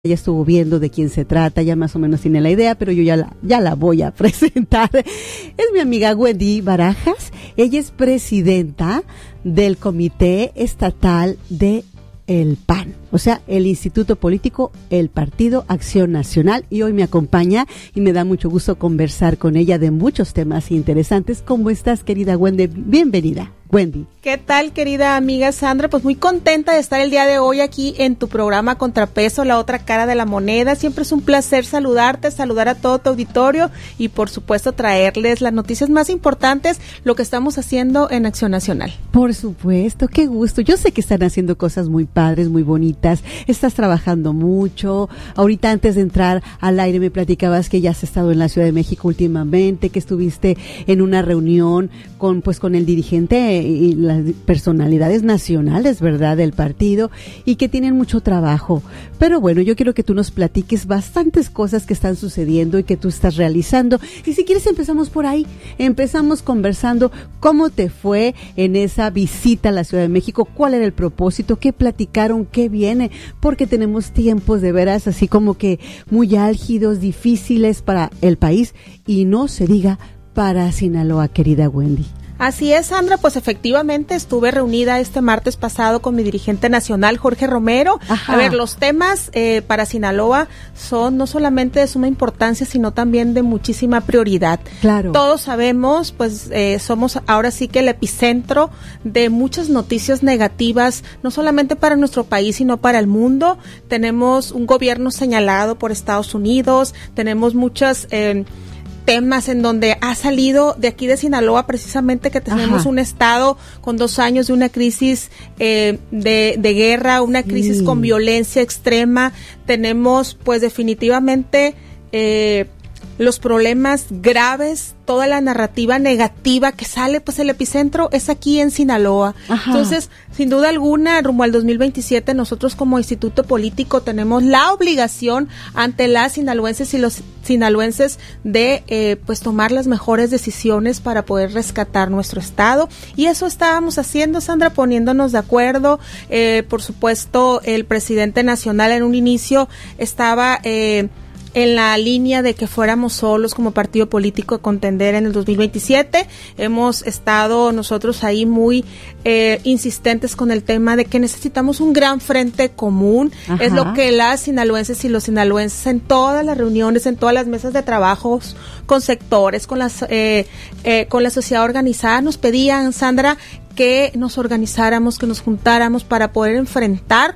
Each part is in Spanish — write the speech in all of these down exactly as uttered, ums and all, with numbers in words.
Ya estuvo viendo de quién se trata, ya más o menos tiene la idea, pero yo ya la, ya la voy a presentar. Es mi amiga Wendy Barajas. Ella es presidenta del Comité Estatal de el P A N, o sea, el Instituto Político, el Partido Acción Nacional, y hoy me acompaña y me da mucho gusto conversar con ella de muchos temas interesantes. ¿Cómo estás, querida Wendy? Bienvenida, Wendy. ¿Qué tal, querida amiga Sandra? Pues muy contenta de estar el día de hoy aquí en tu programa Contrapeso, la otra cara de la moneda. Siempre es un placer saludarte, saludar a todo tu auditorio y por supuesto traerles las noticias más importantes, lo que estamos haciendo en Acción Nacional. Por supuesto, qué gusto. Yo sé que están haciendo cosas muy padres, muy bonitas. Estás trabajando mucho. Ahorita antes de entrar al aire me platicabas que ya has estado en la Ciudad de México últimamente, que estuviste en una reunión con pues con el dirigente y las personalidades nacionales, ¿verdad?, del partido, y que tienen mucho trabajo. Pero bueno, yo quiero que tú nos platiques bastantes cosas que están sucediendo y que tú estás realizando. Y si quieres empezamos por ahí. Empezamos conversando cómo te fue en esa visita a la Ciudad de México, cuál era el propósito, qué platicaron, qué viene, porque tenemos tiempos de veras así como que muy álgidos, difíciles para el país y no se diga para Sinaloa, querida Wendy. Así es, Sandra, pues efectivamente estuve reunida este martes pasado con mi dirigente nacional, Jorge Romero. Ajá. A ver, los temas eh, para Sinaloa son no solamente de suma importancia, sino también de muchísima prioridad. Claro. Todos sabemos, pues eh, somos ahora sí que el epicentro de muchas noticias negativas, no solamente para nuestro país, sino para el mundo. Tenemos un gobierno señalado por Estados Unidos, tenemos muchas... Eh, temas en donde ha salido de aquí de Sinaloa precisamente que tenemos Ajá. un estado con dos años de una crisis eh, de, de guerra, una crisis sí. con violencia extrema. Tenemos pues definitivamente eh, los problemas graves, toda la narrativa negativa que sale, pues el epicentro es aquí en Sinaloa. Ajá. Entonces, sin duda alguna, rumbo al dos mil veintisiete, nosotros como instituto político tenemos la obligación ante las sinaloenses y los sinaloenses de eh, pues tomar las mejores decisiones para poder rescatar nuestro estado. Y eso estábamos haciendo, Sandra, poniéndonos de acuerdo. Eh, por supuesto, el presidente nacional en un inicio estaba... Eh, en la línea de que fuéramos solos como partido político a contender en el dos mil veintisiete. Hemos estado nosotros ahí muy eh, insistentes con el tema de que necesitamos un gran frente común. Ajá. Es lo que las sinaloenses y los sinaloenses en todas las reuniones, en todas las mesas de trabajos, con sectores, con las eh, eh, con la sociedad organizada, nos pedían, Sandra, que nos organizáramos, que nos juntáramos para poder enfrentar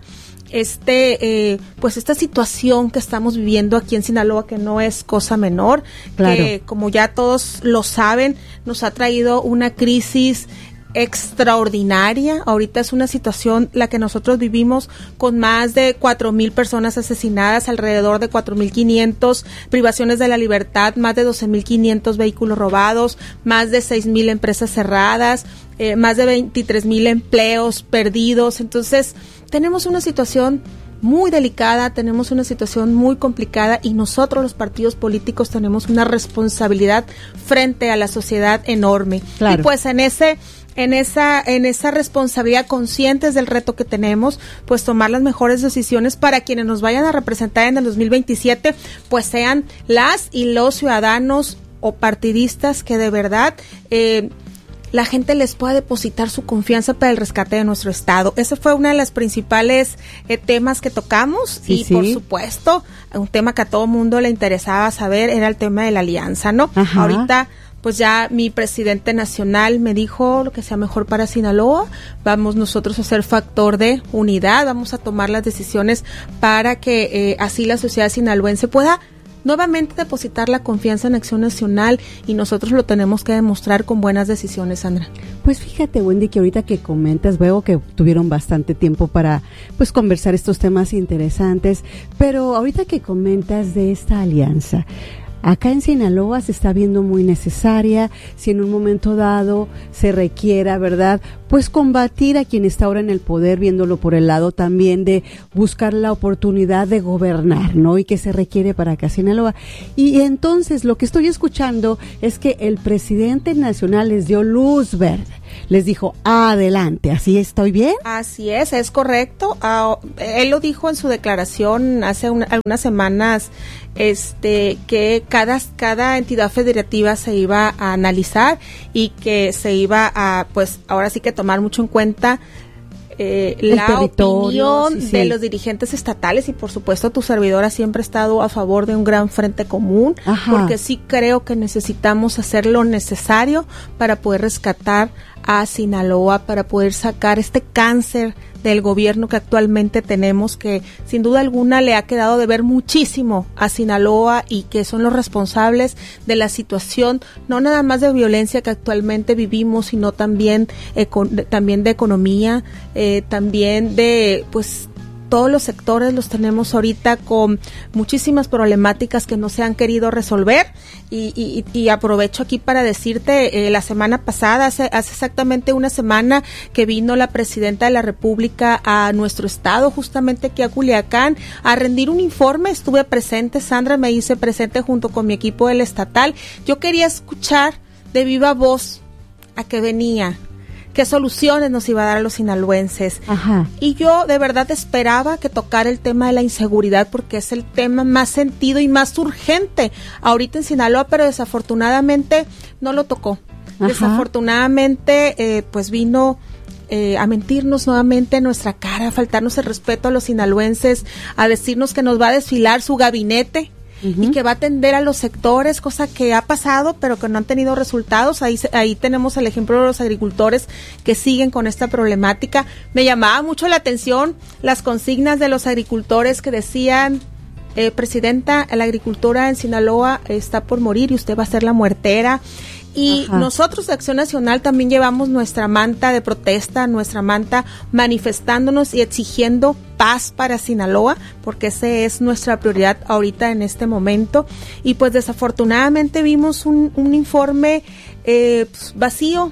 este eh, pues esta situación que estamos viviendo aquí en Sinaloa, que no es cosa menor, claro. que como ya todos lo saben, nos ha traído una crisis extraordinaria. Ahorita es una situación la que nosotros vivimos con más de cuatro mil personas asesinadas, alrededor de cuatro mil quinientos privaciones de la libertad, más de doce mil quinientos vehículos robados, más de seis mil empresas cerradas, eh, más de veintitrés mil empleos perdidos. Entonces, tenemos una situación muy delicada, tenemos una situación muy complicada y nosotros los partidos políticos tenemos una responsabilidad frente a la sociedad enorme. Claro. Y pues en ese en esa en esa responsabilidad, conscientes del reto que tenemos, pues tomar las mejores decisiones para quienes nos vayan a representar en el dos mil veintisiete, pues sean las y los ciudadanos o partidistas que de verdad eh, la gente les pueda depositar su confianza para el rescate de nuestro estado. Ese fue uno de los principales eh, temas que tocamos sí, y sí. por supuesto, un tema que a todo mundo le interesaba saber era el tema de la alianza, ¿no? Ajá. Ahorita pues ya mi presidente nacional me dijo lo que sea mejor para Sinaloa, vamos nosotros a ser factor de unidad, vamos a tomar las decisiones para que eh, así la sociedad sinaloense pueda nuevamente depositar la confianza en Acción Nacional y nosotros lo tenemos que demostrar con buenas decisiones, Sandra. Pues fíjate, Wendy, que ahorita que comentas, veo que tuvieron bastante tiempo para pues conversar estos temas interesantes, pero ahorita que comentas de esta alianza, acá en Sinaloa se está viendo muy necesaria, si en un momento dado se requiera, ¿verdad?, pues combatir a quien está ahora en el poder, viéndolo por el lado también de buscar la oportunidad de gobernar, ¿no? Y que se requiere para acá Sinaloa. Y entonces lo que estoy escuchando es que el presidente nacional les dio luz verde. Les dijo, adelante, ¿así estoy bien? Así es, es correcto. Uh, él lo dijo en su declaración hace una, algunas semanas, este, que cada, cada entidad federativa se iba a analizar y que se iba a, pues, ahora sí que tomar mucho en cuenta Eh, la opinión sí, sí. de los dirigentes estatales, y por supuesto tu servidora siempre ha estado a favor de un gran frente común. Ajá. Porque sí creo que necesitamos hacer lo necesario para poder rescatar a Sinaloa, para poder sacar este cáncer del gobierno que actualmente tenemos, que sin duda alguna le ha quedado de ver muchísimo a Sinaloa y que son los responsables de la situación, no nada más de violencia que actualmente vivimos, sino también, eco, también de economía, eh, también de, pues, todos los sectores los tenemos ahorita con muchísimas problemáticas que no se han querido resolver y, y, y aprovecho aquí para decirte, eh, la semana pasada, hace, hace exactamente una semana que vino la presidenta de la República a nuestro estado, justamente aquí a Culiacán, a rendir un informe. Estuve presente, Sandra, me hice presente junto con mi equipo del estatal. Yo quería escuchar de viva voz a qué venía, qué soluciones nos iba a dar a los sinaloenses. Ajá. Y yo de verdad esperaba que tocara el tema de la inseguridad, porque es el tema más sentido y más urgente ahorita en Sinaloa, pero desafortunadamente no lo tocó. Ajá. Desafortunadamente, eh, pues vino eh, a mentirnos nuevamente en nuestra cara, a faltarnos el respeto a los sinaloenses, a decirnos que nos va a desfilar su gabinete. Uh-huh. Y que va a atender a los sectores, cosa que ha pasado, pero que no han tenido resultados. Ahí, ahí tenemos el ejemplo de los agricultores que siguen con esta problemática. Me llamaba mucho la atención las consignas de los agricultores que decían, eh, presidenta, la agricultura en Sinaloa está por morir y usted va a ser la muertera. Y Ajá. nosotros de Acción Nacional también llevamos nuestra manta de protesta, nuestra manta manifestándonos y exigiendo paz para Sinaloa, porque esa es nuestra prioridad ahorita en este momento. Y pues desafortunadamente vimos un, un informe eh, pues, vacío,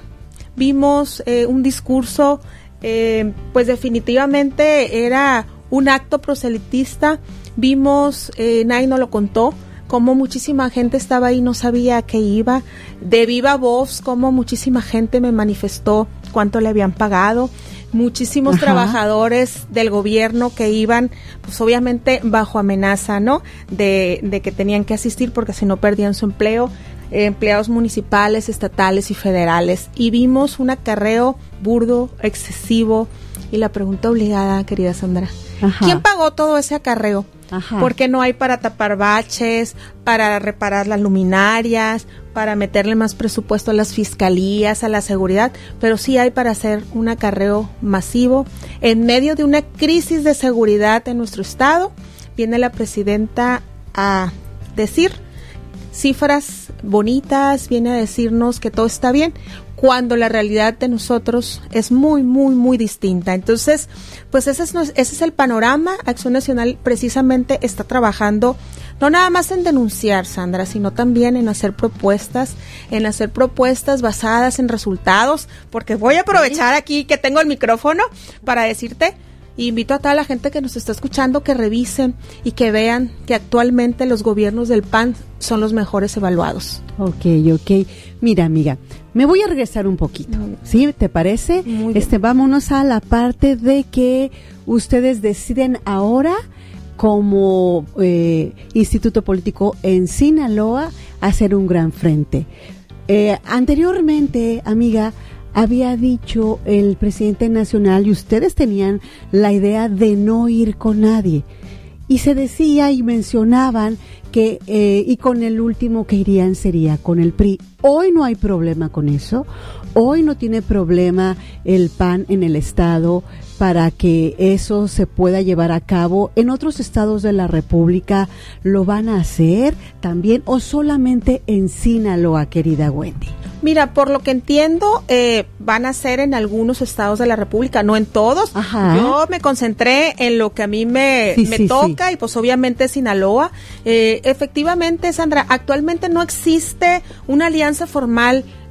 vimos eh, un discurso, eh, pues definitivamente era un acto proselitista, vimos, eh, nadie nos lo contó, como muchísima gente estaba ahí, no sabía a qué iba, de viva voz, como muchísima gente me manifestó cuánto le habían pagado, muchísimos Ajá. trabajadores del gobierno que iban, pues obviamente bajo amenaza, ¿no? De, de que tenían que asistir porque si no perdían su empleo, eh, empleados municipales, estatales y federales. Y vimos un acarreo burdo, excesivo, y la pregunta obligada, querida Sandra, Ajá. ¿quién pagó todo ese acarreo? Ajá. Porque no hay para tapar baches, para reparar las luminarias, para meterle más presupuesto a las fiscalías, a la seguridad, pero sí hay para hacer un acarreo masivo. En medio de una crisis de seguridad en nuestro estado, viene la presidenta a decir cifras bonitas, viene a decirnos que todo está bien, cuando la realidad de nosotros es muy, muy, muy distinta. Entonces, pues ese es, ese es el panorama. Acción Nacional precisamente está trabajando no nada más en denunciar, Sandra, sino también en hacer propuestas, en hacer propuestas basadas en resultados, porque voy a aprovechar aquí que tengo el micrófono para decirte, y invito a toda la gente que nos está escuchando que revisen y que vean que actualmente los gobiernos del P A N son los mejores evaluados. Ok, ok. Mira, amiga, me voy a regresar un poquito, ¿sí? ¿Te parece? Este, vámonos a la parte de que ustedes deciden ahora como eh, Instituto Político en Sinaloa hacer un gran frente. Eh, anteriormente, amiga, había dicho el presidente nacional y ustedes tenían la idea de no ir con nadie. Y se decía y mencionaban que, eh, y con el último que irían sería con el P R I. Hoy no hay problema con eso. Hoy no tiene problema el P A N en el estado para que eso se pueda llevar a cabo. ¿En otros estados de la República lo van a hacer también o solamente en Sinaloa, querida Wendy? Mira, por lo que entiendo, eh, van a ser en algunos estados de la República, no en todos. Ajá. Yo me concentré en lo que a mí me, sí, me sí, toca sí. Y pues obviamente Sinaloa. Eh, efectivamente, Sandra, actualmente no existe una alianza formal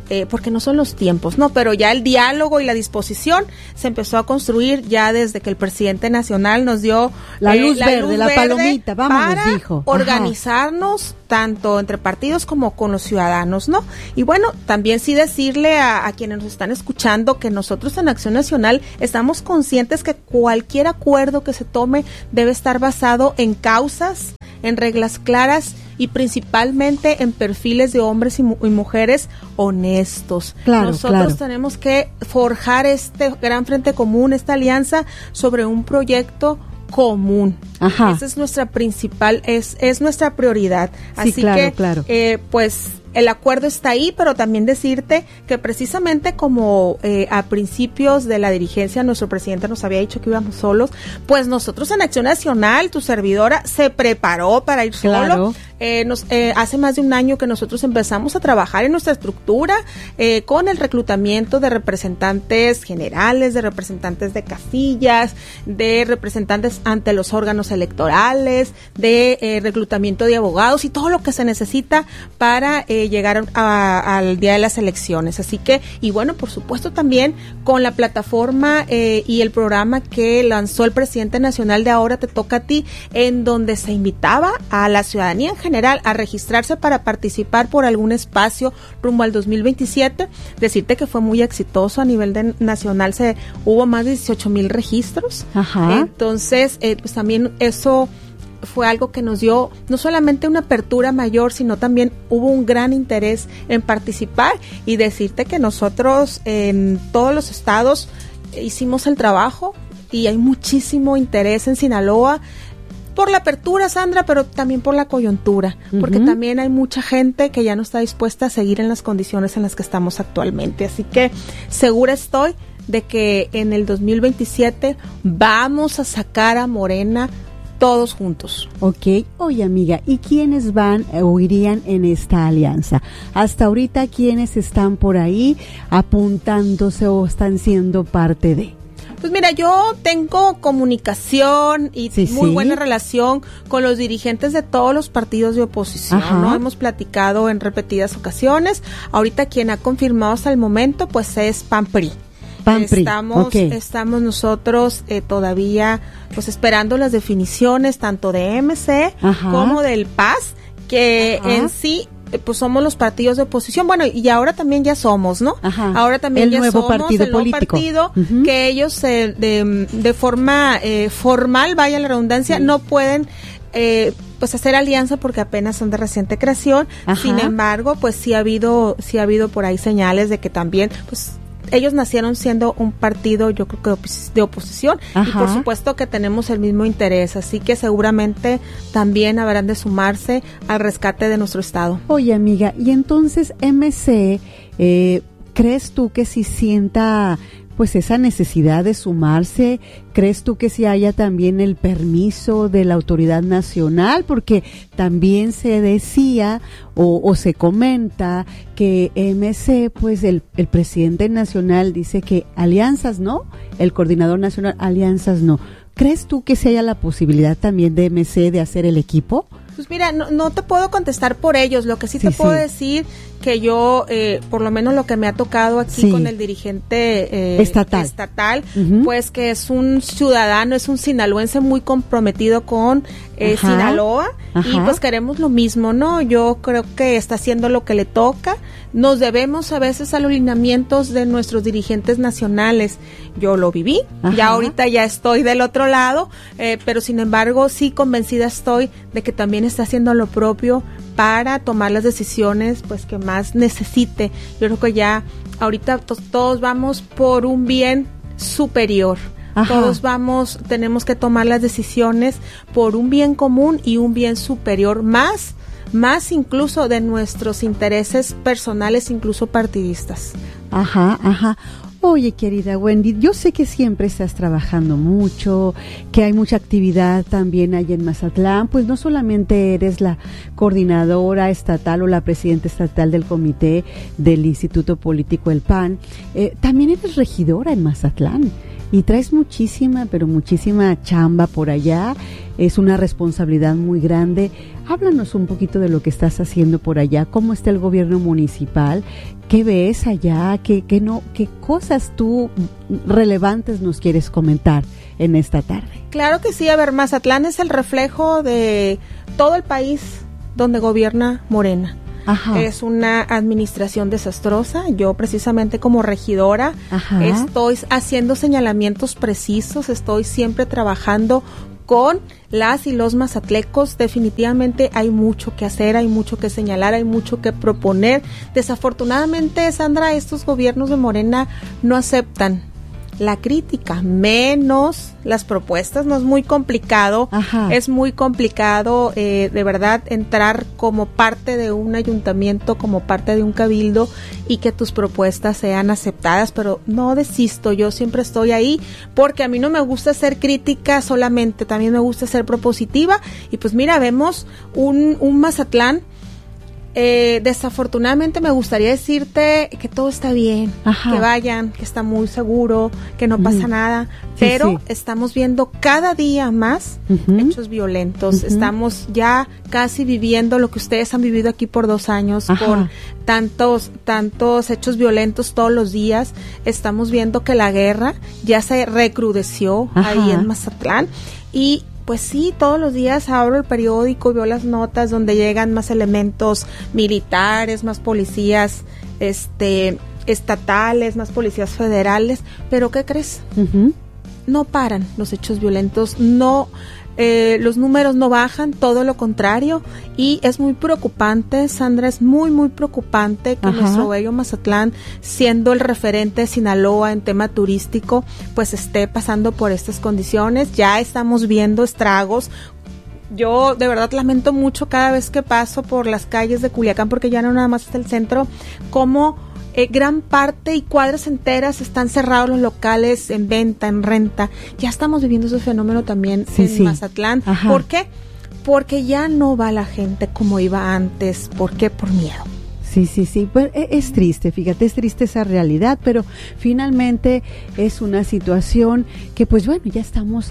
Eh, porque no son los tiempos, ¿no? Pero ya el diálogo y la disposición se empezó a construir ya desde que el presidente nacional nos dio la luz eh, la verde, luz la verde palomita, vámonos, para dijo. organizarnos Ajá. tanto entre partidos como con los ciudadanos, ¿no? Y bueno, también sí decirle a, a quienes nos están escuchando que nosotros en Acción Nacional estamos conscientes que cualquier acuerdo que se tome debe estar basado en causas, en reglas claras y principalmente en perfiles de hombres y, mu- y mujeres honestos. Claro, Nosotros claro. tenemos que forjar este gran frente común, esta alianza sobre un proyecto común. Ajá. Esa es nuestra principal, es, es nuestra prioridad. Sí, Así claro, que, claro. Eh, pues, el acuerdo está ahí, pero también decirte que precisamente como eh, a principios de la dirigencia nuestro presidente nos había dicho que íbamos solos, pues nosotros en Acción Nacional, tu servidora, se preparó para ir Claro. solo. Eh, nos, eh, hace más de un año que nosotros empezamos a trabajar en nuestra estructura eh, con el reclutamiento de representantes generales, de representantes de casillas, de representantes ante los órganos electorales, de eh, reclutamiento de abogados y todo lo que se necesita para eh, llegar a, al día de las elecciones. Así que, y bueno, por supuesto también con la plataforma eh, y el programa que lanzó el presidente nacional de Ahora Te Toca a Ti, en donde se invitaba a la ciudadanía en general a registrarse para participar por algún espacio rumbo al dos mil veintisiete. Decirte que fue muy exitoso a nivel de nacional, se hubo más de dieciocho mil registros. Ajá. Entonces, eh, pues también eso fue algo que nos dio no solamente una apertura mayor, sino también hubo un gran interés en participar, y decirte que nosotros en todos los estados hicimos el trabajo y hay muchísimo interés en Sinaloa por la apertura, Sandra, pero también por la coyuntura, uh-huh. porque también hay mucha gente que ya no está dispuesta a seguir en las condiciones en las que estamos actualmente. Así que segura estoy de que en el dos mil veintisiete vamos a sacar a Morena todos juntos. Ok, oye amiga, ¿y quiénes van o irían en esta alianza? Hasta ahorita, ¿quiénes están por ahí apuntándose o están siendo parte de? Pues mira, yo tengo comunicación y sí, muy sí. buena relación con los dirigentes de todos los partidos de oposición, Ajá. ¿no? Hemos platicado en repetidas ocasiones. Ahorita quien ha confirmado hasta el momento, pues es P A N P R I. P A N P R I. Estamos, Okay. estamos nosotros eh, todavía pues esperando las definiciones tanto de M C Ajá. como del P A S, que Ajá. en sí pues somos los partidos de oposición, bueno, y ahora también ya somos, ¿no? Ajá. Ahora también el ya nuevo somos partido el nuevo político. partido Uh-huh. que ellos eh, de, de forma eh, formal, vaya la redundancia, sí. no pueden eh, pues hacer alianza porque apenas son de reciente creación. Ajá. Sin embargo, pues sí ha habido, sí ha habido por ahí señales de que también, pues ellos nacieron siendo un partido, yo creo que de, opos- de oposición. Ajá. Y por supuesto que tenemos el mismo interés, así que seguramente también habrán de sumarse al rescate de nuestro estado. Oye amiga, y entonces M C, eh, ¿crees tú que si sienta pues esa necesidad de sumarse? ¿Crees tú que si haya también el permiso de la autoridad nacional? Porque también se decía o, o se comenta que M C, pues el, el presidente nacional dice que alianzas no, el coordinador nacional alianzas no. ¿Crees tú que si haya la posibilidad también de M C de hacer el equipo? Pues mira, no, no te puedo contestar por ellos, lo que sí, sí te sí. puedo decir que yo, eh, por lo menos lo que me ha tocado aquí sí. con el dirigente eh, estatal, estatal uh-huh. pues que es un ciudadano, es un sinaloense muy comprometido con eh, Sinaloa. Ajá. Y pues queremos lo mismo, ¿no? Yo creo que está haciendo lo que le toca. Nos debemos a veces a los lineamientos de nuestros dirigentes nacionales. Yo lo viví, Ajá. ya ahorita ya estoy del otro lado, eh, pero sin embargo sí convencida estoy de que también está haciendo lo propio para tomar las decisiones pues que más necesite. Yo creo que ya ahorita to- todos vamos por un bien superior. Ajá. Todos vamos, tenemos que tomar las decisiones por un bien común y un bien superior, más, más incluso de nuestros intereses personales, incluso partidistas. Ajá, ajá. Oye, querida Wendy, yo sé que siempre estás trabajando mucho, que hay mucha actividad también allá en Mazatlán, pues no solamente eres la coordinadora estatal o la presidenta estatal del comité del Instituto Político El P A N, eh, también eres regidora en Mazatlán y traes muchísima, pero muchísima chamba por allá. es una responsabilidad muy grande. Háblanos un poquito de lo que estás haciendo por allá, cómo está el gobierno municipal, qué ves allá, qué, qué, no, qué cosas tú relevantes nos quieres comentar en esta tarde. Claro que sí, a ver, Mazatlán es el reflejo de todo el país donde gobierna Morena. Ajá. Es una administración desastrosa. Yo precisamente como regidora Ajá. estoy haciendo señalamientos precisos, estoy siempre trabajando con las y los mazatlecos. Definitivamente hay mucho que hacer, hay mucho que señalar, hay mucho que proponer. Desafortunadamente, Sandra, estos gobiernos de Morena no aceptan la crítica, menos las propuestas. No es muy complicado, Ajá. es muy complicado eh, de verdad entrar como parte de un ayuntamiento, como parte de un cabildo y que tus propuestas sean aceptadas, pero no desisto, yo siempre estoy ahí porque a mí no me gusta ser crítica solamente, también me gusta ser propositiva y pues mira, vemos un, un Mazatlán. Eh, desafortunadamente me gustaría decirte que todo está bien, Ajá. que vayan, que está muy seguro, que no pasa uh-huh. nada, sí, pero sí. estamos viendo cada día más uh-huh. hechos violentos, uh-huh. estamos ya casi viviendo lo que ustedes han vivido aquí por dos años, Ajá. con tantos, tantos hechos violentos todos los días. Estamos viendo que la guerra ya se recrudeció Ajá. ahí en Mazatlán y pues sí, todos los días abro el periódico y veo las notas donde llegan más elementos militares, más policías este, estatales, más policías federales, pero ¿qué crees? Uh-huh. No paran los hechos violentos, no, eh, los números no bajan, todo lo contrario, y es muy preocupante, Sandra, es muy, muy preocupante que Ajá. nuestro bello Mazatlán, siendo el referente de Sinaloa en tema turístico, pues esté pasando por estas condiciones. Ya estamos viendo estragos. Yo de verdad lamento mucho cada vez que paso por las calles de Culiacán, porque ya no nada más es el centro, como Eh, gran parte y cuadras enteras están cerrados los locales en venta, en renta. Ya estamos viviendo ese fenómeno también sí, en sí. Mazatlán. Ajá. ¿Por qué? Porque ya no va la gente como iba antes. ¿Por qué? Por miedo. Sí, sí, sí, pues es triste, fíjate, es triste esa realidad, pero finalmente es una situación que pues bueno, ya estamos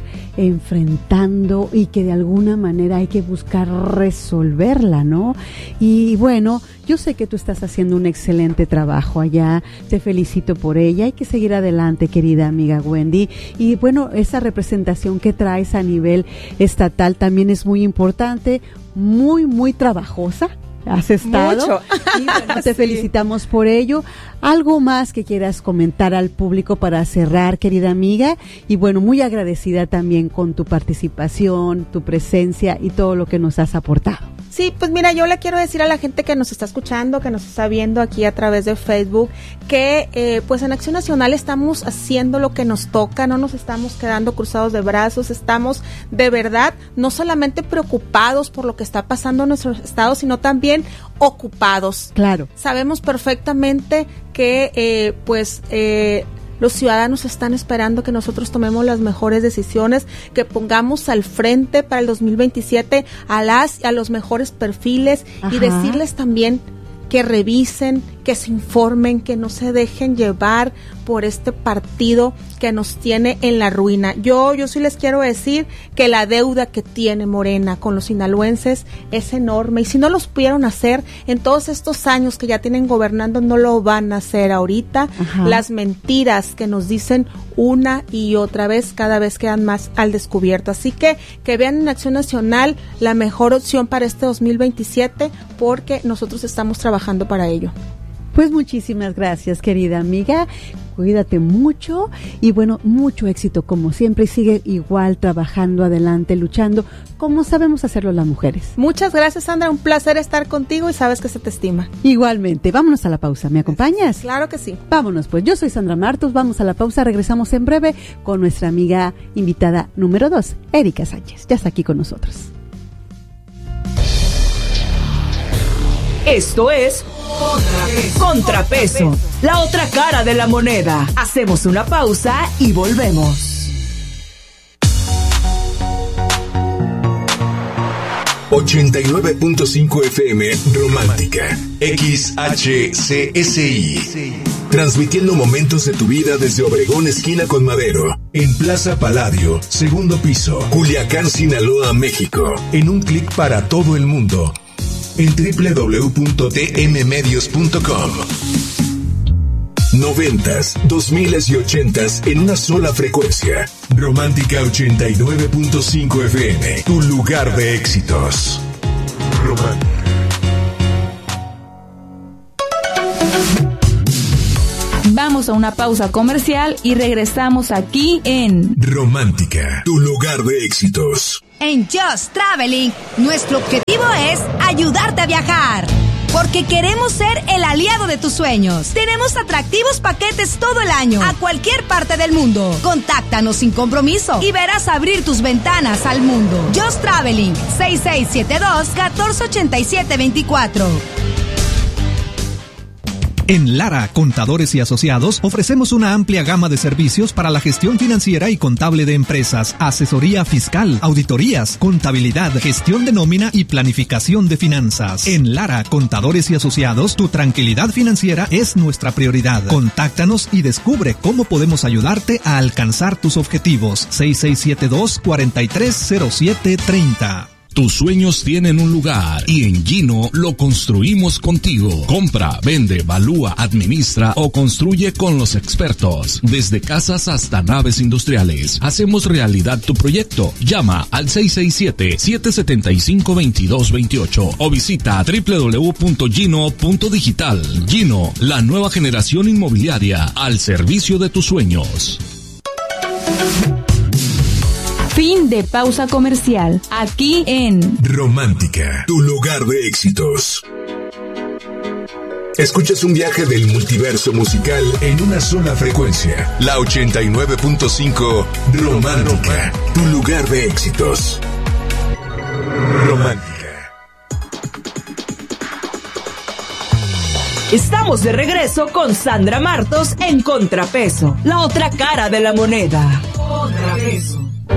enfrentando y que de alguna manera hay que buscar resolverla, ¿no? Y bueno, yo sé que tú estás haciendo un excelente trabajo allá, te felicito por ella, hay que seguir adelante, querida amiga Wendy, y bueno, esa representación que traes a nivel estatal también es muy importante, muy, muy trabajosa. Has estado mucho y bueno, te sí. felicitamos por ello. ¿Algo más que quieras comentar al público para cerrar, querida amiga? Y bueno, muy agradecida también con tu participación, tu presencia y todo lo que nos has aportado. Sí, pues mira, yo le quiero decir a la gente que nos está escuchando, que nos está viendo aquí a través de Facebook, que eh, pues en Acción Nacional estamos haciendo lo que nos toca, no nos estamos quedando cruzados de brazos, estamos de verdad no solamente preocupados por lo que está pasando en nuestro estado, sino también ocupados. Claro. Sabemos perfectamente que eh, pues eh, los ciudadanos están esperando que nosotros tomemos las mejores decisiones, que pongamos al frente para el dos mil veintisiete a las a los mejores perfiles. Ajá. Y decirles también que revisen, que se informen, que no se dejen llevar por este partido que nos tiene en la ruina. Yo, yo sí les quiero decir que la deuda que tiene Morena con los sinaloenses es enorme, y si no los pudieron hacer en todos estos años que ya tienen gobernando, no lo van a hacer ahorita. Ajá. Las mentiras que nos dicen una y otra vez, cada vez quedan más al descubierto. Así que, que vean en Acción Nacional la mejor opción para este dos mil veintisiete, porque nosotros estamos trabajando para ello. Pues muchísimas gracias, querida amiga. Cuídate mucho y bueno, mucho éxito como siempre, y sigue igual trabajando adelante, luchando como sabemos hacerlo las mujeres. Muchas gracias, Sandra, un placer estar contigo y sabes que se te estima. Igualmente, vámonos a la pausa, ¿me acompañas? Claro que sí. Vámonos pues, yo soy Sandra Martos, vamos a la pausa, regresamos en breve con nuestra amiga invitada número dos, Erika Sánchez, ya está aquí con nosotros. Esto es Contrapeso. Contrapeso, la otra cara de la moneda. Hacemos una pausa y volvemos. ochenta y nueve punto cinco F M Romántica, X H C S I, transmitiendo momentos de tu vida desde Obregón, esquina con Madero. En Plaza Palladio, segundo piso, Culiacán, Sinaloa, México. En un clic para todo el mundo. En doble u doble u doble u punto t m medios punto com. Noventas, dos miles y ochentas en una sola frecuencia. Romántica ochenta y nueve punto cinco F M, tu lugar de éxitos. Romántica. Vamos a una pausa comercial y regresamos aquí en Romántica, tu lugar de éxitos. En Just Traveling, nuestro objetivo es ayudarte a viajar. Porque queremos ser el aliado de tus sueños. Tenemos atractivos paquetes todo el año, a cualquier parte del mundo. Contáctanos sin compromiso y verás abrir tus ventanas al mundo. Just Traveling, seis seis siete dos, uno cuatro ocho siete dos cuatro. En Lara, Contadores y Asociados, ofrecemos una amplia gama de servicios para la gestión financiera y contable de empresas, asesoría fiscal, auditorías, contabilidad, gestión de nómina y planificación de finanzas. En Lara, Contadores y Asociados, tu tranquilidad financiera es nuestra prioridad. Contáctanos y descubre cómo podemos ayudarte a alcanzar tus objetivos. seis seis siete dos, cuatro tres cero siete tres cero. Tus sueños tienen un lugar y en Gino lo construimos contigo. Compra, vende, valúa, administra o construye con los expertos. Desde casas hasta naves industriales. Hacemos realidad tu proyecto. Llama al seis seis siete, siete siete cinco, dos dos dos ocho o visita doble u doble u doble u punto gino punto digital. Gino, la nueva generación inmobiliaria al servicio de tus sueños. Fin de pausa comercial, aquí en Romántica, tu lugar de éxitos. Escuchas un viaje del multiverso musical en una sola frecuencia. La ochenta y nueve punto cinco Romántica, tu lugar de éxitos. Romántica. Estamos de regreso con Sandra Martos en Contrapeso, la otra cara de la moneda. Contrapeso.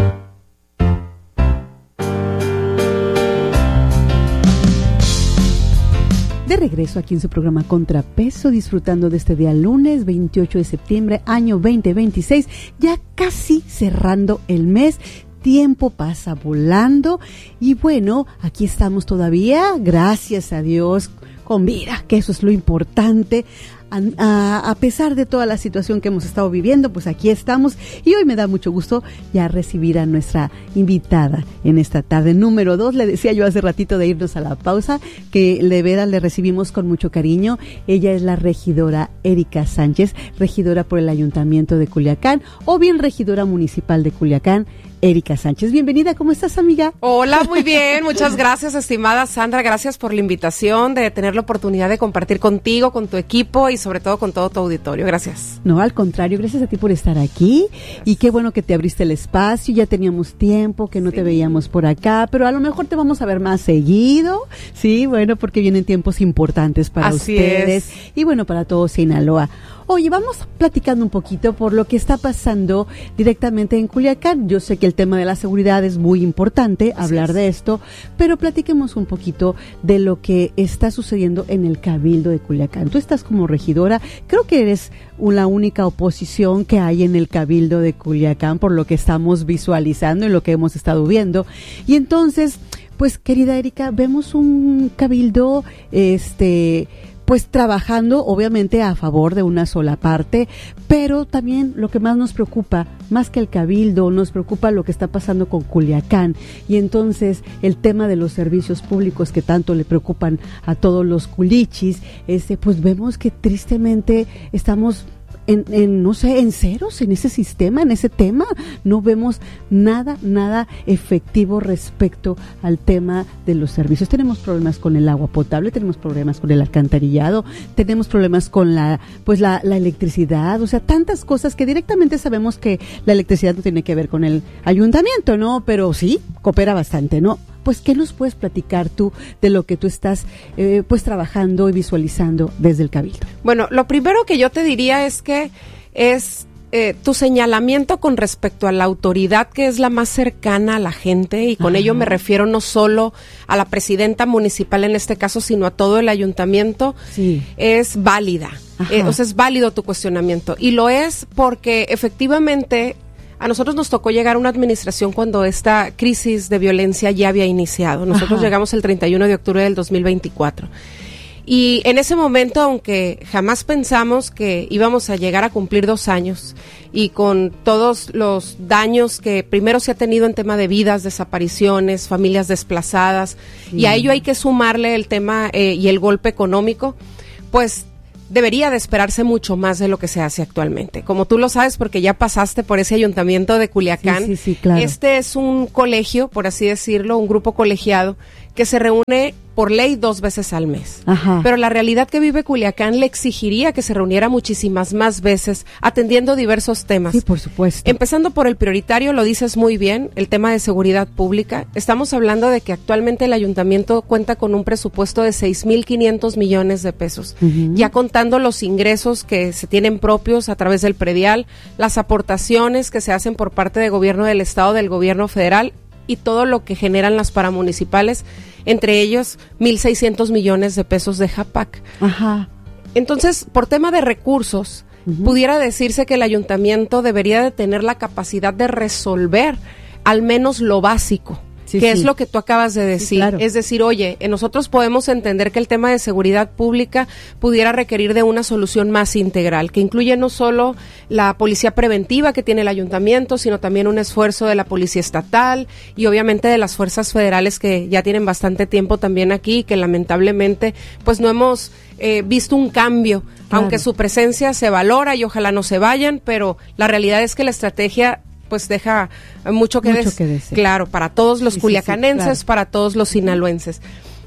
De regreso aquí en su programa Contrapeso, disfrutando de este día lunes veintiocho de septiembre, año veinte veintiséis, ya casi cerrando el mes. Tiempo pasa volando y bueno, aquí estamos todavía, gracias a Dios, con vida, que eso es lo importante. A, a, a pesar de toda la situación que hemos estado viviendo, pues aquí estamos y hoy me da mucho gusto ya recibir a nuestra invitada en esta tarde. Número dos, le decía yo hace ratito de irnos a la pausa, que de veras le recibimos con mucho cariño. Ella es la regidora Erika Sánchez, regidora por el Ayuntamiento de Culiacán, o bien regidora municipal de Culiacán. Erika Sánchez, bienvenida, ¿cómo estás, amiga? Hola, muy bien, muchas gracias, estimada Sandra, gracias por la invitación, de tener la oportunidad de compartir contigo, con tu equipo y sobre todo con todo tu auditorio, gracias. No, al contrario, gracias a ti por estar aquí y qué bueno que te abriste el espacio, ya teníamos tiempo que no sí. te veíamos por acá, pero a lo mejor te vamos a ver más seguido, sí, bueno, porque vienen tiempos importantes para Así ustedes es. y bueno, para todo Sinaloa. Oye, vamos platicando un poquito por lo que está pasando directamente en Culiacán. Yo sé que el tema de la seguridad es muy importante, hablar de esto, pero platiquemos un poquito de lo que está sucediendo en el Cabildo de Culiacán. Tú estás como regidora, creo que eres la única oposición que hay en el Cabildo de Culiacán, por lo que estamos visualizando y lo que hemos estado viendo. Y entonces, pues, querida Erika, vemos un Cabildo, este... pues trabajando obviamente a favor de una sola parte, pero también lo que más nos preocupa, más que el Cabildo, nos preocupa lo que está pasando con Culiacán, y entonces el tema de los servicios públicos que tanto le preocupan a todos los culichis, este, pues vemos que tristemente estamos En, en, no sé, en ceros en ese sistema, en ese tema. No vemos nada, nada efectivo respecto al tema de los servicios. Tenemos problemas con el agua potable, tenemos problemas con el alcantarillado, tenemos problemas con la, pues la, la electricidad, o sea, tantas cosas que directamente sabemos que la electricidad no tiene que ver con el ayuntamiento, ¿no? Pero sí, coopera bastante, ¿no? Pues, ¿qué nos puedes platicar tú de lo que tú estás eh, pues trabajando y visualizando desde el Cabildo? Bueno, lo primero que yo te diría es que es eh, tu señalamiento con respecto a la autoridad que es la más cercana a la gente, y con Ajá. ello me refiero no solo a la presidenta municipal en este caso, sino a todo el ayuntamiento, sí. es válida. Eh, o sea, es válido tu cuestionamiento, y lo es porque efectivamente a nosotros nos tocó llegar a una administración cuando esta crisis de violencia ya había iniciado. Nosotros Ajá. llegamos el treinta y uno de octubre del dos mil veinticuatro. Y en ese momento, aunque jamás pensamos que íbamos a llegar a cumplir dos años y con todos los daños que primero se ha tenido en tema de vidas, desapariciones, familias desplazadas, sí. y a ello hay que sumarle el tema eh, y el golpe económico, pues debería de esperarse mucho más de lo que se hace actualmente. Como tú lo sabes, porque ya pasaste por ese ayuntamiento de Culiacán, sí, sí, sí, claro. Este es un colegio, por así decirlo, un grupo colegiado que se reúne por ley dos veces al mes. Ajá. Pero la realidad que vive Culiacán le exigiría que se reuniera muchísimas más veces, atendiendo diversos temas. Sí, por supuesto. Empezando por el prioritario, lo dices muy bien, el tema de seguridad pública. Estamos hablando de que actualmente el ayuntamiento cuenta con un presupuesto de seis mil quinientos millones de pesos, uh-huh. ya contando los ingresos que se tienen propios a través del predial, las aportaciones que se hacen por parte del gobierno del estado, del gobierno federal, y todo lo que generan las paramunicipales, entre ellos mil seiscientos millones de pesos de JAPAC. Ajá. Entonces, por tema de recursos, uh-huh. pudiera decirse que el ayuntamiento debería de tener la capacidad de resolver al menos lo básico. Sí, que sí. es lo que tú acabas de decir, sí, claro. es decir, oye, nosotros podemos entender que el tema de seguridad pública pudiera requerir de una solución más integral, que incluye no solo la policía preventiva que tiene el ayuntamiento, sino también un esfuerzo de la policía estatal y obviamente de las fuerzas federales que ya tienen bastante tiempo también aquí y que lamentablemente pues no hemos eh, visto un cambio, claro. aunque su presencia se valora y ojalá no se vayan, pero la realidad es que la estrategia pues deja mucho que, mucho des- que desear. Claro, para todos los sí, culiacanenses, sí, sí, claro. para todos los sinaloenses.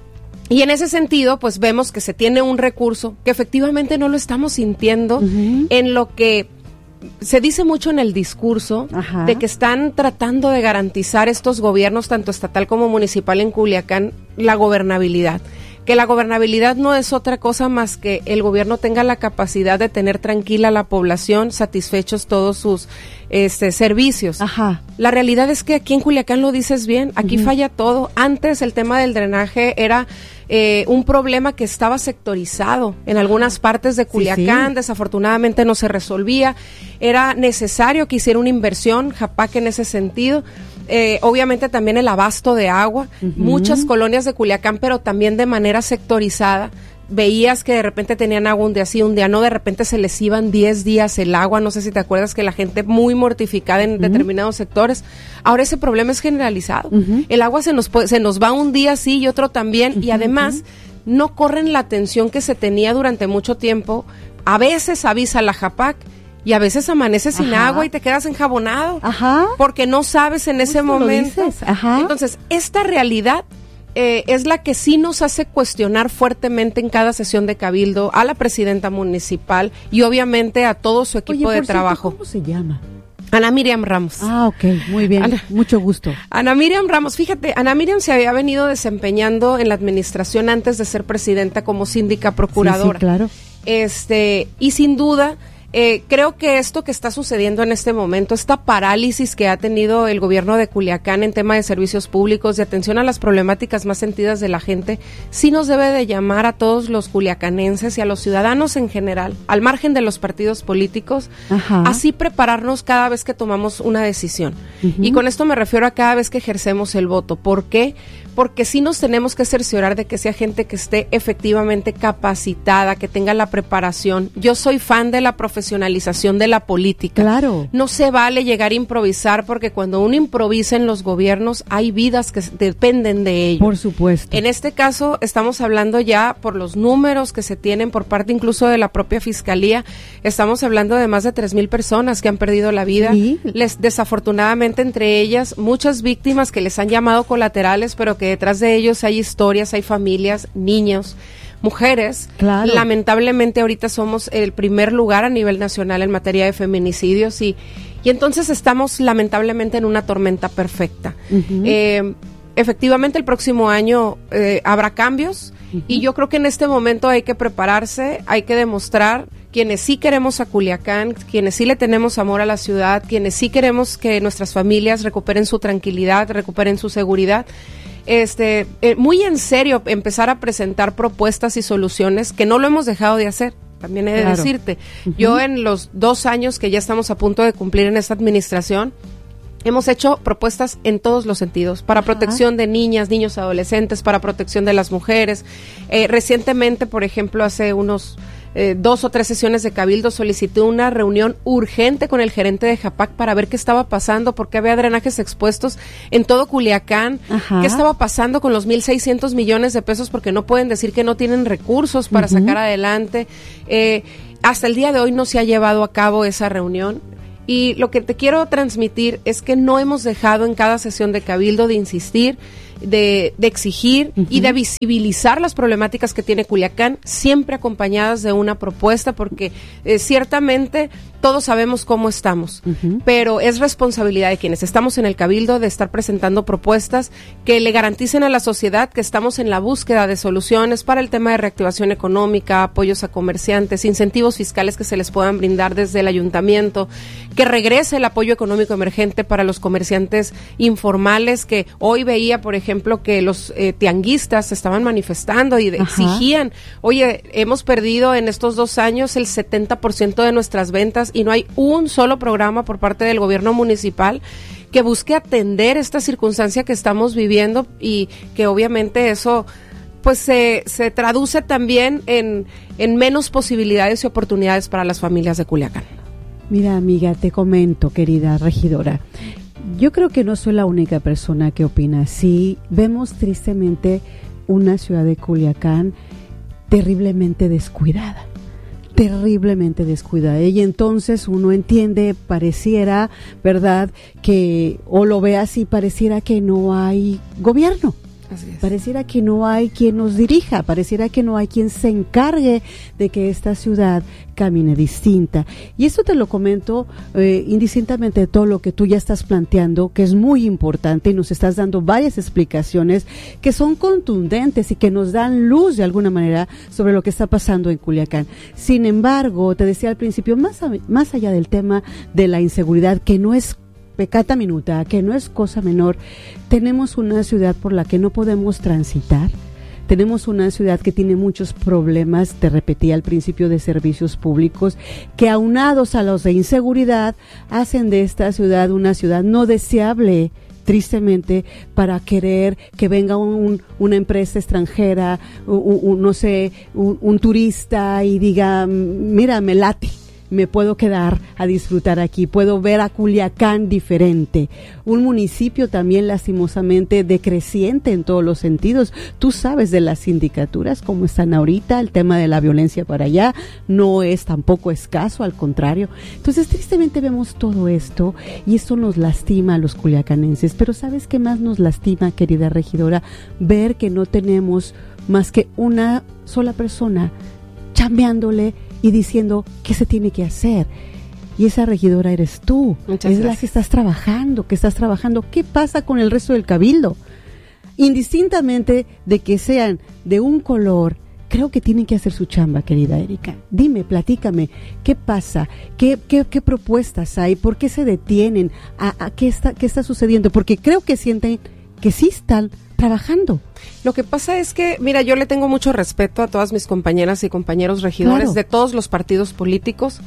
Y en ese sentido, pues vemos que se tiene un recurso que efectivamente no lo estamos sintiendo uh-huh. en lo que se dice mucho en el discurso Ajá. de que están tratando de garantizar estos gobiernos, tanto estatal como municipal en Culiacán, la gobernabilidad. Que la gobernabilidad no es otra cosa más que el gobierno tenga la capacidad de tener tranquila a la población, satisfechos todos sus este, servicios. Ajá. La realidad es que aquí en Culiacán lo dices bien, aquí uh-huh. falla todo. Antes el tema del drenaje era eh, un problema que estaba sectorizado en algunas partes de Culiacán, sí, sí. desafortunadamente no se resolvía. Era necesario que hiciera una inversión, JAPAC en ese sentido. Eh, obviamente también el abasto de agua, uh-huh. muchas colonias de Culiacán, pero también de manera sectorizada. Veías que de repente tenían agua un día sí, un día no, de repente se les iban diez días el agua, no sé si te acuerdas que la gente muy mortificada en uh-huh. determinados sectores. Ahora ese problema es generalizado. Uh-huh. El agua se nos puede, se nos va un día sí y otro también, uh-huh. y además no corren la atención que se tenía durante mucho tiempo. A veces avisa la JAPAC y a veces amaneces sin Ajá. agua y te quedas enjabonado. Ajá. Porque no sabes en ese momento. Lo dices. Ajá. Entonces, esta realidad eh, es la que sí nos hace cuestionar fuertemente en cada sesión de cabildo a la presidenta municipal y obviamente a todo su equipo Oye, de trabajo. Cierto, ¿cómo se llama? Ana Miriam Ramos. Ah, ok, muy bien, Ana, mucho gusto. Ana Miriam Ramos, fíjate, Ana Miriam se había venido desempeñando en la administración antes de ser presidenta como síndica procuradora. Sí, sí, claro. Este, y sin duda, Eh, creo que esto que está sucediendo en este momento, esta parálisis que ha tenido el gobierno de Culiacán en tema de servicios públicos, de atención a las problemáticas más sentidas de la gente, sí nos debe de llamar a todos los culiacanenses y a los ciudadanos en general, al margen de los partidos políticos, Ajá. así prepararnos cada vez que tomamos una decisión. Uh-huh. Y con esto me refiero a cada vez que ejercemos el voto. ¿Por qué? Porque sí nos tenemos que cerciorar de que sea gente que esté efectivamente capacitada, que tenga la preparación. Yo soy fan de la profesionalización de la política. Claro. No se vale llegar a improvisar porque cuando uno improvisa en los gobiernos hay vidas que dependen de ello. Por supuesto. En este caso estamos hablando ya por los números que se tienen por parte incluso de la propia fiscalía, estamos hablando de más de tres mil personas que han perdido la vida. Sí. Les, desafortunadamente entre ellas muchas víctimas que les han llamado colaterales, pero que detrás de ellos hay historias, hay familias, niños, mujeres. Claro. Lamentablemente ahorita somos el primer lugar a nivel nacional en materia de feminicidios y, y entonces estamos lamentablemente en una tormenta perfecta. Uh-huh. Eh, efectivamente el próximo año eh, habrá cambios uh-huh. y yo creo que en este momento hay que prepararse, hay que demostrar quienes sí queremos a Culiacán, quienes sí le tenemos amor a la ciudad, quienes sí queremos que nuestras familias recuperen su tranquilidad, recuperen su seguridad. Este, eh, muy en serio empezar a presentar propuestas y soluciones que no lo hemos dejado de hacer. también he de Claro. decirte. Uh-huh. Yo en los dos años que ya estamos a punto de cumplir en esta administración, hemos hecho propuestas en todos los sentidos, para Ajá. protección de niñas, niños, adolescentes, para protección de las mujeres. Eh, recientemente, por ejemplo, hace unos eh, dos o tres sesiones de Cabildo, solicité una reunión urgente con el gerente de Japac para ver qué estaba pasando, porque había drenajes expuestos en todo Culiacán. Ajá. ¿Qué estaba pasando con los mil seiscientos millones de pesos? Porque no pueden decir que no tienen recursos para Uh-huh. sacar adelante. Eh, hasta el día de hoy no se ha llevado a cabo esa reunión. Y lo que te quiero transmitir es que no hemos dejado en cada sesión de Cabildo de insistir, de, de exigir Uh-huh. y de visibilizar las problemáticas que tiene Culiacán, siempre acompañadas de una propuesta, porque eh, ciertamente todos sabemos cómo estamos, Uh-huh. pero es responsabilidad de quienes estamos en el Cabildo de estar presentando propuestas que le garanticen a la sociedad que estamos en la búsqueda de soluciones para el tema de reactivación económica, apoyos a comerciantes, incentivos fiscales que se les puedan brindar desde el ayuntamiento, que regrese el apoyo económico emergente para los comerciantes informales, que hoy veía, por ejemplo, que los eh, tianguistas se estaban manifestando y de- Ajá. exigían, oye, hemos perdido en estos dos años el setenta por ciento de nuestras ventas y no hay un solo programa por parte del gobierno municipal que busque atender esta circunstancia que estamos viviendo, y que obviamente eso pues se, se traduce también en, en menos posibilidades y oportunidades para las familias de Culiacán. Mira, amiga, te comento, querida regidora, yo creo que no soy la única persona que opina así. Vemos tristemente una ciudad de Culiacán terriblemente descuidada, terriblemente descuidada, y entonces uno entiende, pareciera, ¿verdad?, que, o lo ve así, pareciera que no hay gobierno. Así es. Pareciera que no hay quien nos dirija, pareciera que no hay quien se encargue de que esta ciudad camine distinta. Y esto te lo comento eh, indistintamente de todo lo que tú ya estás planteando, que es muy importante, y nos estás dando varias explicaciones que son contundentes y que nos dan luz de alguna manera sobre lo que está pasando en Culiacán. Sin embargo, te decía al principio, más, a- más allá del tema de la inseguridad, que no es pecata minuta, que no es cosa menor, tenemos una ciudad por la que no podemos transitar, tenemos una ciudad que tiene muchos problemas, te repetí al principio, de servicios públicos, que aunados a los de inseguridad, hacen de esta ciudad una ciudad no deseable, tristemente, para querer que venga un, una empresa extranjera, un, un, no sé, un, un turista y diga, mira, me late, me puedo quedar a disfrutar aquí, puedo ver a Culiacán diferente, un municipio también lastimosamente decreciente en todos los sentidos. Tú sabes de las sindicaturas cómo están ahorita, el tema de la violencia para allá no es tampoco escaso, al contrario. Entonces tristemente vemos todo esto y esto nos lastima a los culiacanenses, pero ¿sabes qué más nos lastima, querida regidora? Ver que no tenemos más que una sola persona chambeándole y diciendo qué se tiene que hacer. Y esa regidora eres tú. Muchas es la gracias. que estás trabajando, que estás trabajando. ¿Qué pasa con el resto del cabildo? Indistintamente de que sean de un color, creo que tienen que hacer su chamba, querida Erika. Dime, platícame, ¿qué pasa? ¿Qué, qué, qué propuestas hay? ¿Por qué se detienen? ¿A, a qué está, qué está sucediendo? Porque creo que sienten que sí están trabajando. Lo que pasa es que, mira, yo le tengo mucho respeto a todas mis compañeras y compañeros regidores Claro. de todos los partidos políticos.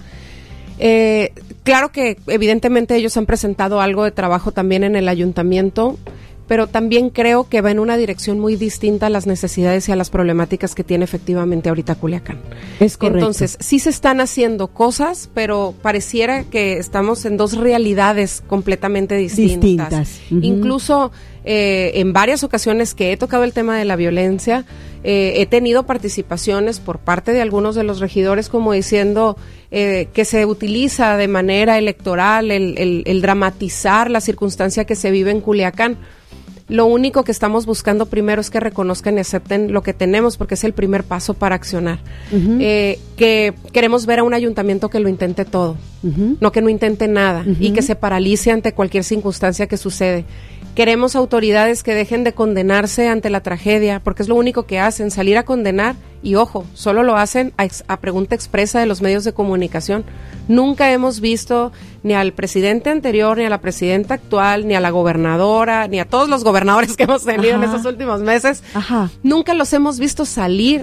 Eh, claro que evidentemente ellos han presentado algo de trabajo también en el ayuntamiento, pero también creo que va en una dirección muy distinta a las necesidades y a las problemáticas que tiene efectivamente ahorita Culiacán. Es correcto. Entonces, sí se están haciendo cosas, pero pareciera que estamos en dos realidades completamente distintas. Distintas. Ujú. Incluso eh, en varias ocasiones que he tocado el tema de la violencia, eh, he tenido participaciones por parte de algunos de los regidores como diciendo eh, que se utiliza de manera electoral el, el, el dramatizar la circunstancia que se vive en Culiacán. Lo único que estamos buscando primero es que reconozcan y acepten lo que tenemos, porque es el primer paso para accionar. Ujú. Eh, que queremos ver a un ayuntamiento que lo intente todo, Ujú. no que no intente nada, Ujú. y que se paralice ante cualquier circunstancia que sucede. Queremos autoridades que dejen de condenarse ante la tragedia, porque es lo único que hacen, salir a condenar, y ojo, solo lo hacen a, ex- a pregunta expresa de los medios de comunicación. Nunca hemos visto ni al presidente anterior, ni a la presidenta actual, ni a la gobernadora, ni a todos los gobernadores que hemos tenido en Ajá. estos últimos meses. Ajá. Nunca los hemos visto salir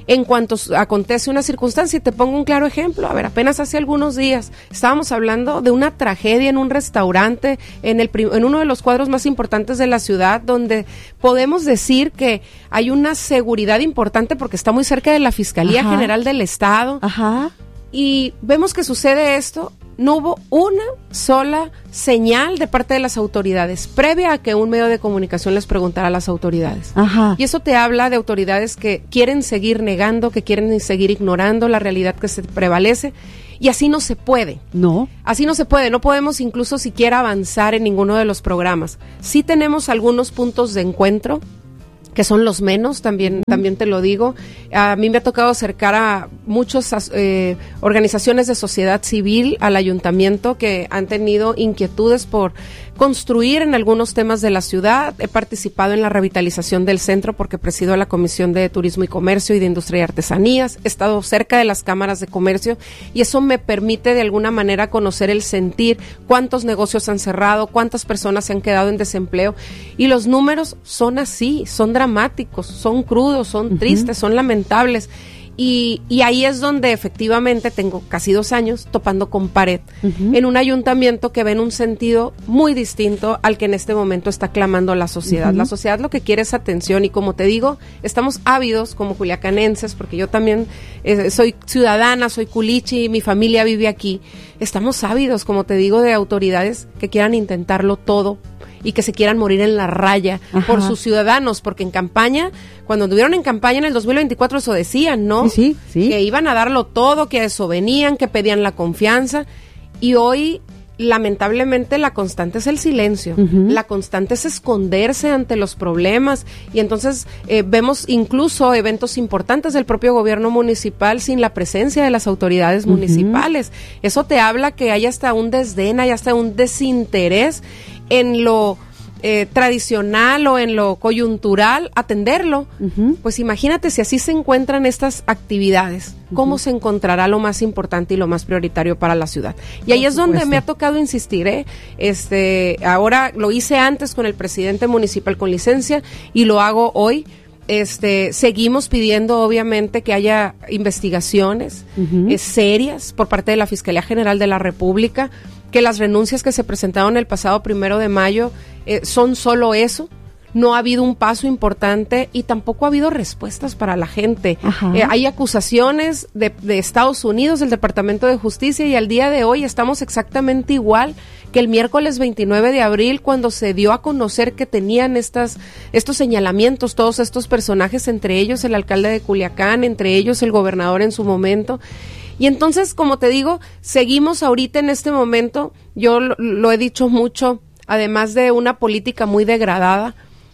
en cuanto acontece una circunstancia. Y te pongo un claro ejemplo. A ver, apenas hace algunos días estábamos hablando de una tragedia en un restaurante, en, el, en uno de los cuadros más importantes de la ciudad, donde podemos decir que hay una seguridad importante porque está muy cerca de la Fiscalía Ajá. General del Estado. Ajá. Y vemos que sucede esto. No hubo una sola señal de parte de las autoridades previa a que un medio de comunicación les preguntara a las autoridades. Ajá. Y eso te habla de autoridades que quieren seguir negando, que quieren seguir ignorando la realidad que se prevalece. Y así no se puede. No. Así no se puede. No podemos incluso siquiera avanzar en ninguno de los programas. Sí tenemos algunos puntos de encuentro, que son los menos, también, también te lo digo. A mí me ha tocado acercar a muchas eh, organizaciones de sociedad civil al ayuntamiento que han tenido inquietudes por construir en algunos temas de la ciudad. He participado en la revitalización del centro porque presido la Comisión de Turismo y Comercio y de Industria y Artesanías. He estado cerca de las cámaras de comercio y eso me permite de alguna manera conocer el sentir, cuántos negocios han cerrado, cuántas personas se han quedado en desempleo, y los números son así, son dramáticos, son crudos, son uh-huh. tristes, son lamentables. Y, y ahí es donde efectivamente tengo casi dos años topando con pared uh-huh. en un ayuntamiento que ve en un sentido muy distinto al que en este momento está clamando la sociedad. Uh-huh. La sociedad lo que quiere es atención, y como te digo, estamos ávidos como culiacanenses, porque yo también eh, soy ciudadana, soy culichi, mi familia vive aquí. Estamos ávidos, como te digo, de autoridades que quieran intentarlo todo y que se quieran morir en la raya Ajá. por sus ciudadanos, porque en campaña, cuando anduvieron en campaña en el dos mil veinticuatro, eso decían, ¿no? Sí, sí, sí. Que iban a darlo todo, que a eso venían, que pedían la confianza, y hoy, lamentablemente, la constante es el silencio, uh-huh. la constante es esconderse ante los problemas, y entonces eh, vemos incluso eventos importantes del propio gobierno municipal sin la presencia de las autoridades uh-huh. municipales. Eso te habla que hay hasta un desdén, hay hasta un desinterés en lo eh, tradicional o en lo coyuntural, atenderlo. Uh-huh. Pues imagínate si así se encuentran estas actividades, ¿cómo uh-huh. se encontrará lo más importante y lo más prioritario para la ciudad? Y ahí Por es supuesto. donde me ha tocado insistir, ¿eh? Este, ahora lo hice antes con el presidente municipal con licencia y lo hago hoy. Este, seguimos pidiendo obviamente que haya investigaciones uh-huh. eh, serias por parte de la Fiscalía General de la República, que las renuncias que se presentaron el pasado primero de mayo eh, son solo eso. No ha habido un paso importante y tampoco ha habido respuestas para la gente. Eh, hay acusaciones de, de Estados Unidos, del Departamento de Justicia, y al día de hoy estamos exactamente igual que el miércoles veintinueve de abril, cuando se dio a conocer que tenían estas, estos señalamientos, todos estos personajes, entre ellos el alcalde de Culiacán, entre ellos el gobernador en su momento. Y entonces, como te digo, seguimos ahorita en este momento, yo lo, lo he dicho mucho, además de una política muy degradada,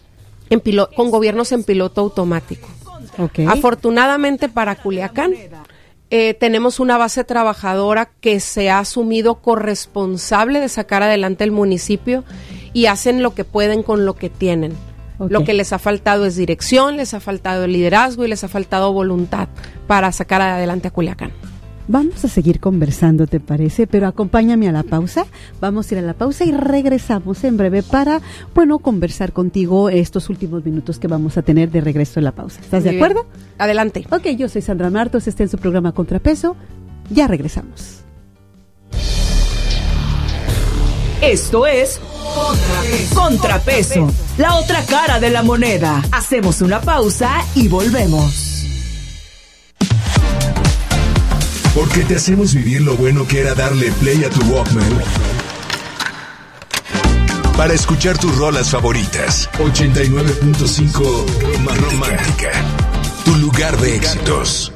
en pilo, con gobiernos en piloto automático. Okay. Afortunadamente para Culiacán, eh, tenemos una base trabajadora que se ha asumido corresponsable de sacar adelante el municipio y hacen lo que pueden con lo que tienen. Okay. Lo que les ha faltado es dirección, les ha faltado liderazgo y les ha faltado voluntad para sacar adelante a Culiacán. Vamos a seguir conversando, ¿te parece? Pero acompáñame a la pausa. Vamos a ir a la pausa y regresamos en breve para, bueno, conversar contigo estos últimos minutos que vamos a tener de regreso en la pausa. ¿Estás Muy de acuerdo? Bien. Adelante. Ok, yo soy Sandra Martos, está en su programa Contrapeso. Ya regresamos. Esto es Contrapeso. Contrapeso, la otra cara de la moneda. Hacemos una pausa y volvemos. Porque te hacemos vivir lo bueno que era darle play a tu Walkman para escuchar tus rolas favoritas. ochenta y nueve punto cinco más romántica, tu lugar de éxitos.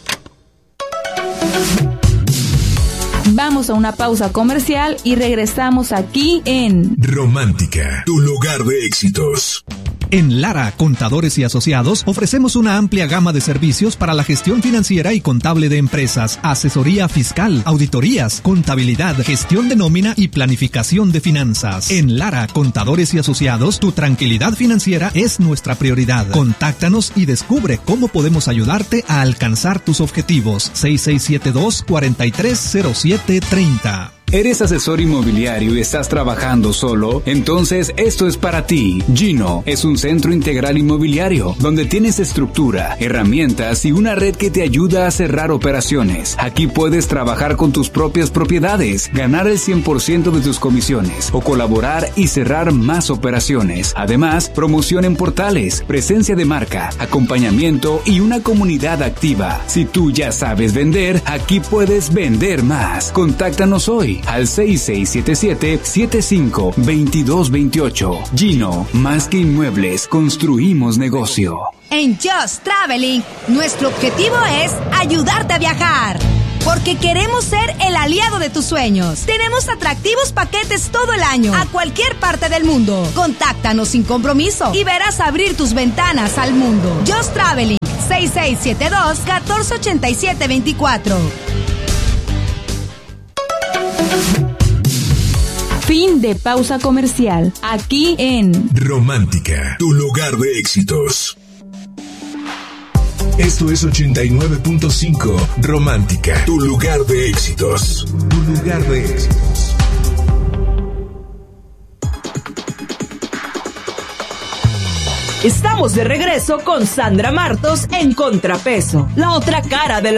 Vamos a una pausa comercial y regresamos aquí en Romántica, tu lugar de éxitos. En Lara, Contadores y Asociados, ofrecemos una amplia gama de servicios para la gestión financiera y contable de empresas, asesoría fiscal, auditorías, contabilidad, gestión de nómina y planificación de finanzas. En Lara, Contadores y Asociados, tu tranquilidad financiera es nuestra prioridad. Contáctanos y descubre cómo podemos ayudarte a alcanzar tus objetivos. seis seis siete dos, cuatro tres cero siete tres cero. ¿Eres asesor inmobiliario y estás trabajando solo? Entonces esto es para ti. Gino es un centro integral inmobiliario donde tienes estructura, herramientas y una red que te ayuda a cerrar operaciones. Aquí puedes trabajar con tus propias propiedades, ganar el cien por ciento de tus comisiones o colaborar y cerrar más operaciones. Además, promoción en portales, presencia de marca, acompañamiento y una comunidad activa. Si tú ya sabes vender, aquí puedes vender más. Contáctanos hoy al seis seis siete siete, siete cinco dos dos dos ocho. Gino, más que inmuebles, construimos negocio. En Just Traveling, nuestro objetivo es ayudarte a viajar. Porque queremos ser el aliado de tus sueños. Tenemos atractivos paquetes todo el año, a cualquier parte del mundo. Contáctanos sin compromiso y verás abrir tus ventanas al mundo. Just Traveling, seis seis siete dos, uno cuatro ocho siete dos cuatro. Fin de pausa comercial. Aquí en Romántica, tu lugar de éxitos. Esto es ochenta y nueve punto cinco Romántica, tu lugar de éxitos. Tu lugar de éxitos. Estamos de regreso con Sandra Martos en Contrapeso, la otra cara de la